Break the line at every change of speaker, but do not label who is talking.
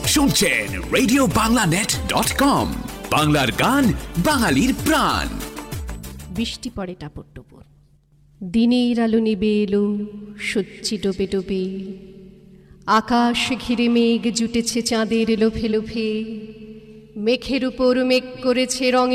শুনছেন RadioBanglaNet.com, বাংলার গান, বাঙালির প্রাণ।
বৃষ্টি পড়ে টাপর টুপুর, দিনের আলো নিবে এলো সচ্ছি টোপে টোপে, আকাশ ঘিরে মেঘ জুটেছে চাঁদের লোফে লোফে, মেঘের উপর মেঘ করেছে রঙে